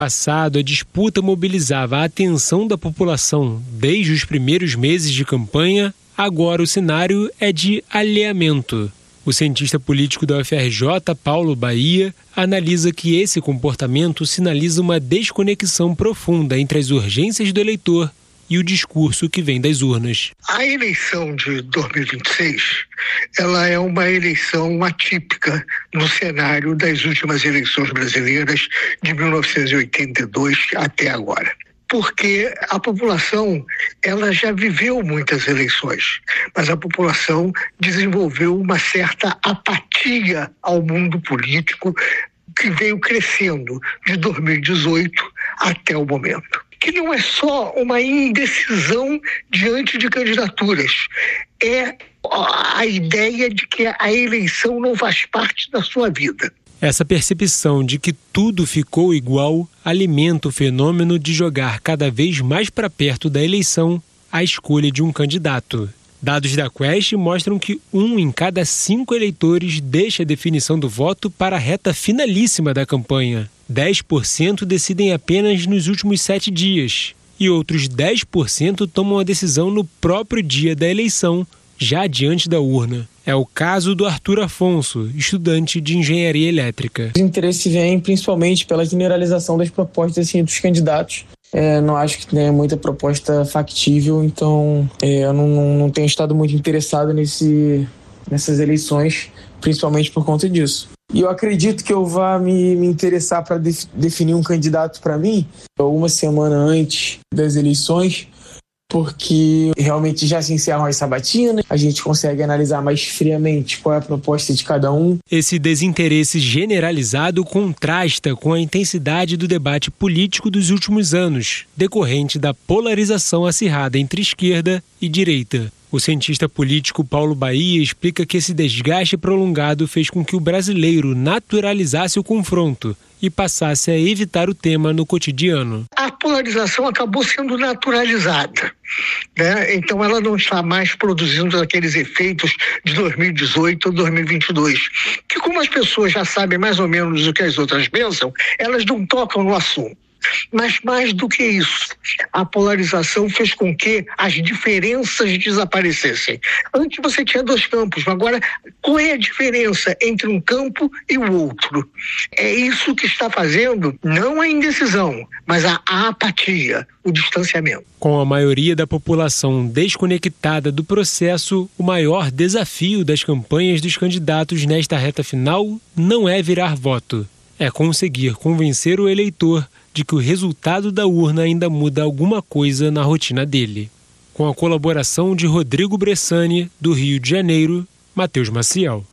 Passado, a disputa mobilizava a atenção da população desde os primeiros meses de campanha, agora o cenário é de alinhamento. O cientista político da UFRJ, Paulo Bahia, analisa que esse comportamento sinaliza uma desconexão profunda entre as urgências do eleitor e o discurso que vem das urnas. A eleição de 2026, ela é uma eleição atípica no cenário das últimas eleições brasileiras de 1982 até agora. Porque a população, ela já viveu muitas eleições, mas a população desenvolveu uma certa apatia ao mundo político que veio crescendo de 2018 até o momento. Que não é só uma indecisão diante de candidaturas, é a ideia de que a eleição não faz parte da sua vida. Essa percepção de que tudo ficou igual alimenta o fenômeno de jogar cada vez mais para perto da eleição a escolha de um candidato. Dados da Quest mostram que 1 em cada 5 eleitores deixa a definição do voto para a reta finalíssima da campanha. 10% decidem apenas nos últimos 7 dias e outros 10% tomam a decisão no próprio dia da eleição, já diante da urna. É o caso do Arthur Afonso, estudante de engenharia elétrica. O interesse vem principalmente pela generalização das propostas dos candidatos. Não acho que tenha muita proposta factível, então eu não tenho estado muito interessado nessas eleições, principalmente por conta disso. E eu acredito que eu vá me interessar para definir um candidato para mim uma semana antes das eleições, porque realmente já se encerram as sabatinas, a gente consegue analisar mais friamente qual é a proposta de cada um. Esse desinteresse generalizado contrasta com a intensidade do debate político dos últimos anos, decorrente da polarização acirrada entre esquerda e direita. O cientista político Paulo Bahia explica que esse desgaste prolongado fez com que o brasileiro naturalizasse o confronto e passasse a evitar o tema no cotidiano. A polarização acabou sendo naturalizada, né? Então ela não está mais produzindo aqueles efeitos de 2018 ou 2022, que como as pessoas já sabem mais ou menos o que as outras pensam, elas não tocam no assunto. Mas mais do que isso, a polarização fez com que as diferenças desaparecessem. Antes você tinha 2 campos, mas agora qual é a diferença entre um campo e o outro? É isso que está fazendo não a indecisão, mas a apatia, o distanciamento. Com a maioria da população desconectada do processo, o maior desafio das campanhas dos candidatos nesta reta final não é virar voto, é conseguir convencer o eleitor de que o resultado da urna ainda muda alguma coisa na rotina dele. Com a colaboração de Rodrigo Bressani, do Rio de Janeiro, Matheus Maciel.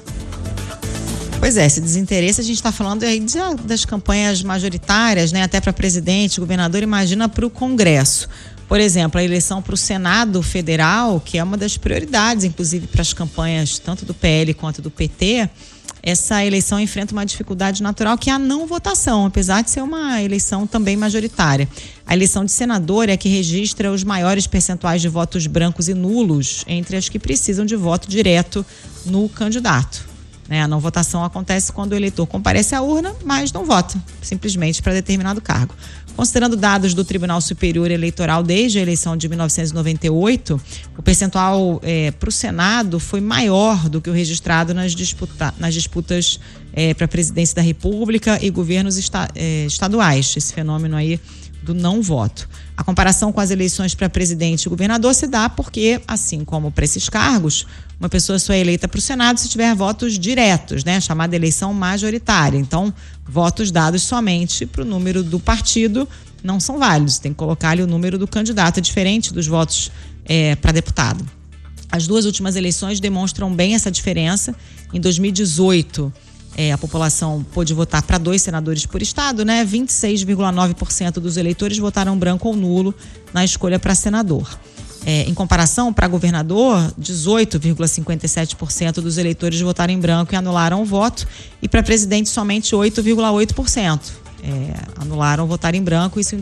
Pois é, esse desinteresse a gente está falando aí das campanhas majoritárias, né? Até para presidente, governador, imagina para o Congresso. Por exemplo, a eleição para o Senado Federal, que é uma das prioridades, inclusive para as campanhas tanto do PL quanto do PT, essa eleição enfrenta uma dificuldade natural que é a não votação, apesar de ser uma eleição também majoritária. A eleição de senador é que registra os maiores percentuais de votos brancos e nulos entre as que precisam de voto direto no candidato. A não votação acontece quando o eleitor comparece à urna, mas não vota, simplesmente para determinado cargo. Considerando dados do Tribunal Superior Eleitoral desde a eleição de 1998, o percentual para o Senado foi maior do que o registrado nas disputas para a presidência da República e governos estaduais, esse fenômeno aí do não voto. A comparação com as eleições para presidente e governador se dá porque, assim como para esses cargos, uma pessoa só é eleita para o Senado se tiver votos diretos, chamada eleição majoritária. Então, votos dados somente para o número do partido não são válidos. Tem que colocar ali o número do candidato, é diferente dos votos para deputado. As 2 últimas eleições demonstram bem essa diferença. Em 2018, a população pôde votar para 2 senadores por estado, 26,9% dos eleitores votaram branco ou nulo na escolha para senador. Em comparação, para governador, 18,57% dos eleitores votaram em branco e anularam o voto, e para presidente somente 8,8% anularam votar em branco, isso em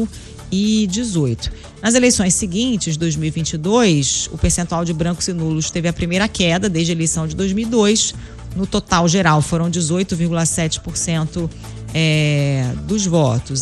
2018. Nas eleições seguintes, 2022, o percentual de brancos e nulos teve a primeira queda desde a eleição de 2002. No total geral foram 18,7% dos votos.